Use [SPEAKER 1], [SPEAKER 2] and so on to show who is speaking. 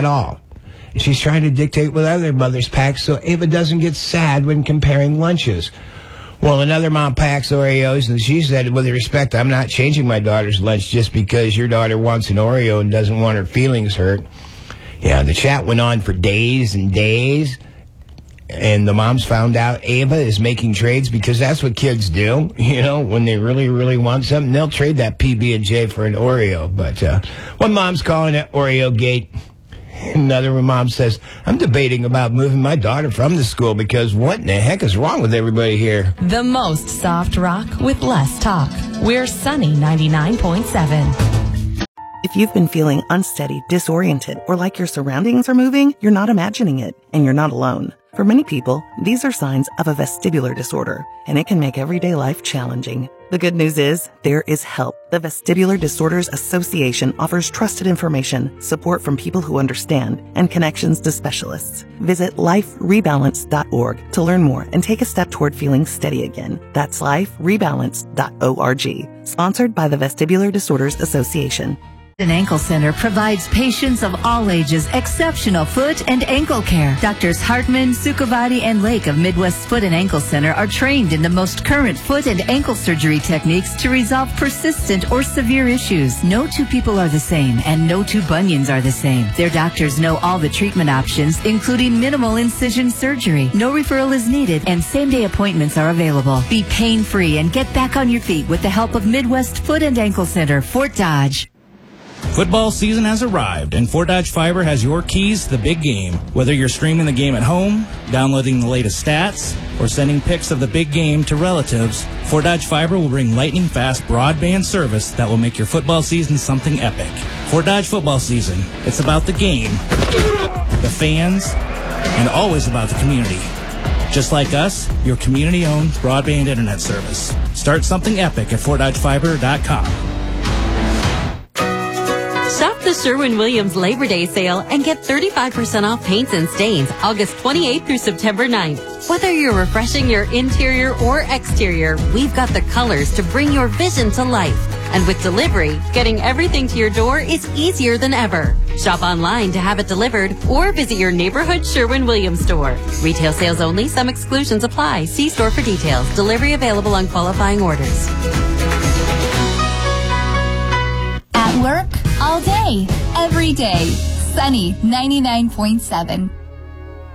[SPEAKER 1] at all. She's trying to dictate what other mothers pack so Ava doesn't get sad when comparing lunches. Well, another mom packs Oreos, and she said, with respect, I'm not changing my daughter's lunch just because your daughter wants an Oreo and doesn't want her feelings hurt. Yeah, the chat went on for days and days, and the moms found out Ava is making trades because that's what kids do. You know, when they really, really want something, they'll trade that PB&J for an Oreo. But one mom's calling it Oreo Gate. Another mom says, I'm debating about moving my daughter from the school because what in the heck is wrong with everybody here?
[SPEAKER 2] The most soft rock with less talk. We're Sunny 99.7.
[SPEAKER 3] If you've been feeling unsteady, disoriented, or like your surroundings are moving, you're not imagining it, and you're not alone. For many people, these are signs of a vestibular disorder, and it can make everyday life challenging. The good news is, there is help. The Vestibular Disorders Association offers trusted information, support from people who understand, and connections to specialists. Visit liferebalance.org to learn more and take a step toward feeling steady again. That's liferebalance.org. Sponsored by the Vestibular Disorders Association.
[SPEAKER 4] Foot and Ankle Center provides patients of all ages exceptional foot and ankle care. Doctors Hartman, Sukhavati, and Lake of Midwest Foot and Ankle Center are trained in the most current foot and ankle surgery techniques to resolve persistent or severe issues. No two people are the same, and no two bunions are the same. Their doctors know all the treatment options, including minimal incision surgery. No referral is needed, and same-day appointments are available. Be pain-free and get back on your feet with the help of Midwest Foot and Ankle Center, Fort Dodge.
[SPEAKER 5] Football season has arrived, and Fort Dodge Fiber has your keys to the big game. Whether you're streaming the game at home, downloading the latest stats, or sending pics of the big game to relatives, Fort Dodge Fiber will bring lightning-fast broadband service that will make your football season something epic. Fort Dodge football season, it's about the game, the fans, and always about the community. Just like us, your community-owned broadband internet service. Start something epic at FortDodgeFiber.com.
[SPEAKER 6] Shop the Sherwin-Williams Labor Day sale and get 35% off paints and stains August 28th through September 9th. Whether you're refreshing your interior or exterior, we've got the colors to bring your vision to life. And with delivery, getting everything to your door is easier than ever. Shop online to have it delivered or visit your neighborhood Sherwin-Williams store. Retail sales only. Some exclusions apply. See store for details. Delivery available on qualifying orders.
[SPEAKER 7] At work, all day, every day. Sunny 99.7.